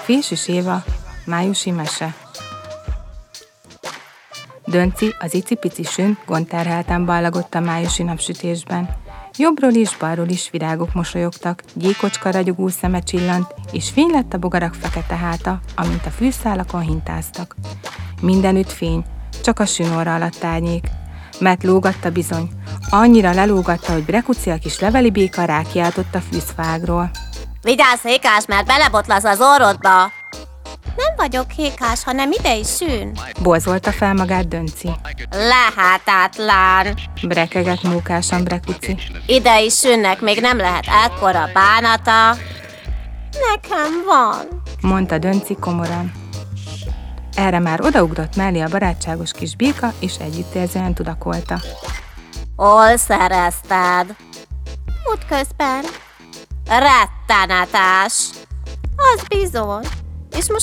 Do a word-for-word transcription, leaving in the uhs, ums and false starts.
Fésis Éva, májusi mese. Dönci, az icipici sün gondterhelten ballagott a májusi napsütésben. Jobbról is, balról is virágok mosolyogtak, gyékocska ragyogó szeme csillant, és fény lett a bogarak fekete háta, amint a fűszálakon hintáztak. Mindenütt fény, csak a sün orra alatt árnyék. Mert lógatta bizony. Annyira lelógatta, hogy Brekuci, a kis leveli béka rákiáltott a fűzfágról. Vigyázz, Hékás, mert belebotlasz az orrodba! Nem vagyok Hékás, hanem ide is sün. Borzolta fel magát Dönci. Lehetetlen! Brekegett mókásan Brekuci. Ide is sünnek még nem lehet ekkora bánata. Nekem van, mondta Dönci komoran. Erre már odaugrott mellé a barátságos kis béka, és együttérzően tudakolta. Hol szerezted? Útközben. Rettenetes. Az bizony. És most